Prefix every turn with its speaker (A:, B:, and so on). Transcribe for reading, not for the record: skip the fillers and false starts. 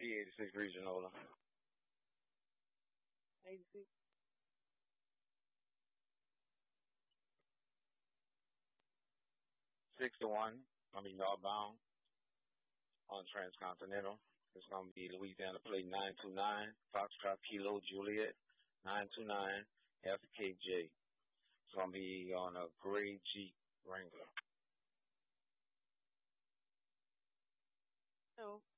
A: P86 Regional.
B: 86.
A: 6-1. Gonna be northbound on Transcontinental. It's gonna be Louisiana plate 929 Foxtrot Kilo Juliet 929 FKJ. It's gonna be on a gray Jeep Wrangler.
B: No.